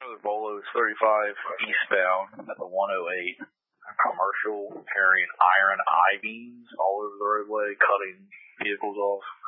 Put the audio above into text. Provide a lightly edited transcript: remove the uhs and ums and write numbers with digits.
The Volo's 35 eastbound at the 108. Commercial carrying iron I-beams all over the roadway, cutting vehicles off.